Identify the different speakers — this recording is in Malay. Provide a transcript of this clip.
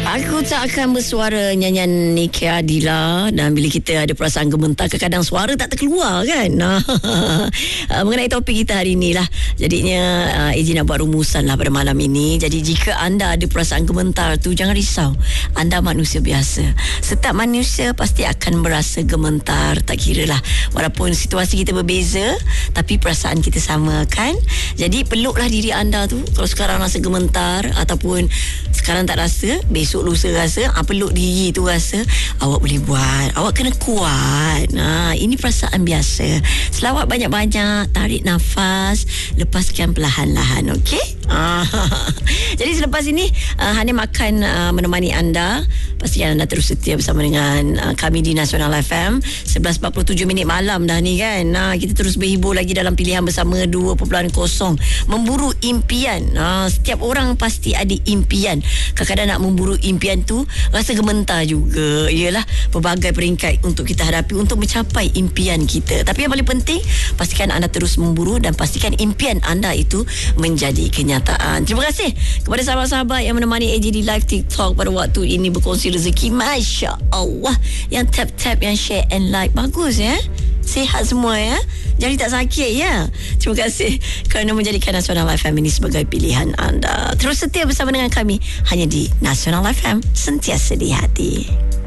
Speaker 1: Aku tak akan bersuara, nyanyian Nike Adila. Dan bila kita ada perasaan gementar, kadang suara tak terkeluar kan. Mengenai topik kita hari ni lah. Jadinya izin nak buat rumusan lah pada malam ini. Jadi jika anda ada perasaan gementar tu, jangan risau. Anda manusia biasa. Setiap manusia pasti akan berasa gementar. Tak kira lah, walaupun situasi kita berbeza, tapi perasaan kita sama kan. Jadi peluklah diri anda tu. Kalau sekarang rasa gementar ataupun sekarang tak rasa, besok lusa rasa, peluk diri tu rasa, awak boleh buat. Awak kena kuat. Ini perasaan biasa. Selawat banyak-banyak, tarik nafas, lepaskan perlahan-lahan, okey? Jadi selepas ini Hanim akan menemani anda. Pastikan anda terus setia bersama dengan kami di Nasional FM. 11.47 minit malam dah ni kan. Kita terus berhibur lagi dalam pilihan bersama 2.0 Memburu Impian. Setiap orang pasti ada impian. Kadang-kadang nak memburu impian tu rasa gementar juga. Ialah pelbagai peringkat untuk kita hadapi untuk mencapai impian kita. Tapi yang paling penting, pastikan anda terus memburu dan pastikan impian anda itu menjadi kenyataan. Terima kasih kepada sahabat-sahabat yang menemani AJD Live TikTok pada waktu ini, berkongsi rezeki. Masya Allah, yang tap-tap, yang share and like. Bagus ya, sihat semua ya, jadi tak sakit ya. Terima kasih kerana menjadikan Nasional FM ini sebagai pilihan anda. Terus setia bersama dengan kami hanya di Nasional FM, sentiasa di hati.